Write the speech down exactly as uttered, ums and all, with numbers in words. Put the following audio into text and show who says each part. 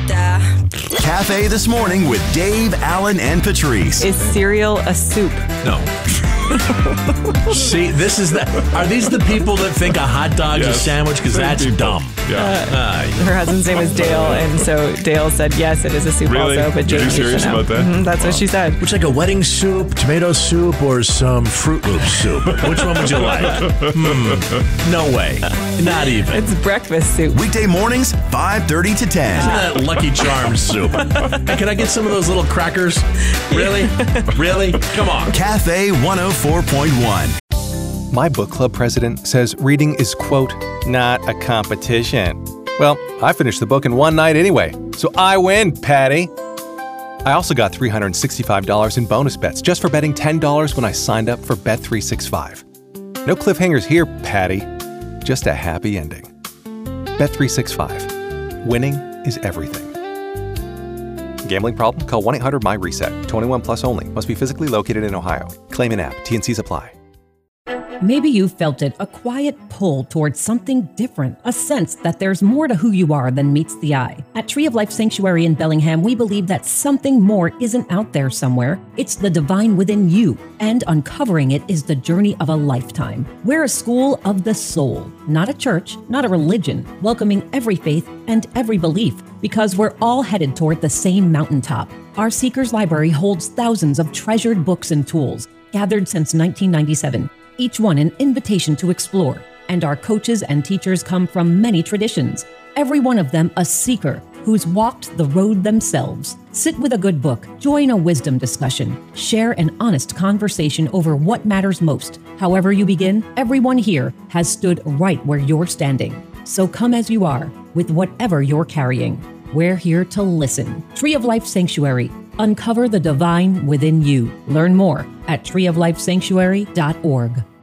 Speaker 1: Cafe This Morning with Dave, Alan, and Patrice.
Speaker 2: Is cereal a soup?
Speaker 3: No. See, this is the. Are these the people that think a hot dog's yes. a sandwich? Because that's
Speaker 4: people.
Speaker 3: dumb.
Speaker 4: Yeah.
Speaker 2: Uh,
Speaker 3: uh,
Speaker 2: her husband's name is Dale, and so Dale said yes, it is a soup
Speaker 4: really?
Speaker 2: also. But
Speaker 4: Are you serious about that?
Speaker 2: Mm-hmm, that's wow. what she said.
Speaker 3: Which like a wedding soup, tomato soup, or some Fruit Loops soup? Which one would you like? Hmm. No way. Not even.
Speaker 2: It's breakfast soup.
Speaker 1: Weekday mornings, five thirty to ten.
Speaker 3: Isn't that Lucky Charms soup? Hey, can I get some of those little crackers? Really? Really? Come on.
Speaker 1: Cafe one oh four point one.
Speaker 5: My book club president says reading is, quote, not a competition. Well, I finished the book in one night anyway, so I win, Patty. I also got three hundred sixty-five dollars in bonus bets just for betting ten dollars when I signed up for Bet three sixty-five. No cliffhangers here, Patty. Just a happy ending. Bet three sixty-five. Winning is everything. Gambling problem? Call one eight hundred M Y RESET. twenty-one plus only. Must be physically located in Ohio. Claim in app. T and Cs apply.
Speaker 6: Maybe you felt it, a quiet pull towards something different, a sense that there's more to who you are than meets the eye. At Tree of Life Sanctuary in Bellingham, we believe that something more isn't out there somewhere. It's the divine within you, and uncovering it is the journey of a lifetime. We're a school of the soul, not a church, not a religion, welcoming every faith and every belief, because we're all headed toward the same mountaintop. Our Seekers Library holds thousands of treasured books and tools, gathered since nineteen ninety-seven. Each one an invitation to explore, and our coaches and teachers come from many traditions, every one of them a seeker who's walked the road themselves. Sit with a good book, join a wisdom discussion, share an honest conversation over what matters most. However you begin, everyone here has stood right where you're standing. So come as you are, with whatever you're carrying. We're here to listen. Tree of Life Sanctuary. Uncover the divine within you. Learn more at tree of life sanctuary dot org.